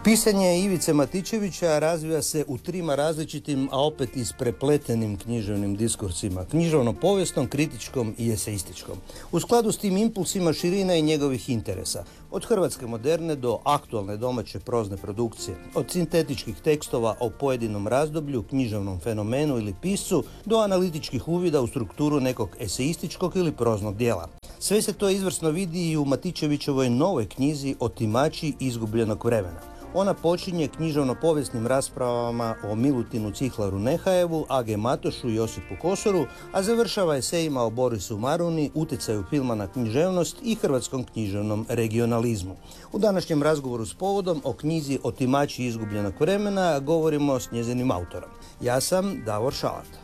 Pisanje Ivice Matičevića razvija se u trima različitim, a opet isprepletenim književnim diskursima. Književno-povijesnom, kritičkom i eseističkom. U skladu s tim impulsima širina i njegovih interesa. Od hrvatske moderne do aktualne domaće prozne produkcije. Od sintetičkih tekstova o pojedinom razdoblju, književnom fenomenu ili piscu, do analitičkih uvida u strukturu nekog eseističkog ili proznog dijela. Sve se to izvrsno vidi i u Matičevićevoj novoj knjizi Otimači izgubljenog vremena. Ona počinje književno-povijesnim raspravama o Milutinu Cihlaru Nehajevu, A.G. Matošu i Josipu Kosoru, a završava esejima o Borisu Maruni, utjecaju filma na književnost i hrvatskom književnom regionalizmu. U današnjem razgovoru s povodom o knjizi Otimači izgubljenog vremena govorimo s njezinim autorom. Ja sam Davor Šalat.